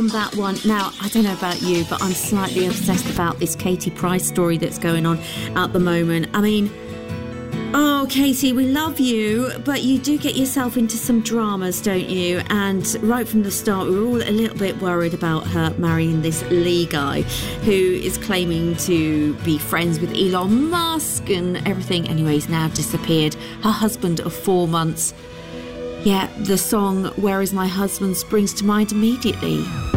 on that one. Now, I don't know about you, but I'm slightly obsessed about this Katie Price story that's going on at the moment. I mean, oh, Katie, we love you, but you do get yourself into some dramas, don't you? And right from the start, we were all a little bit worried about her marrying this Lee guy who is claiming to be friends with Elon Musk and everything. Anyway, he's now disappeared. Her husband of 4 months. Yeah, the song Where Is My Husband springs to mind immediately.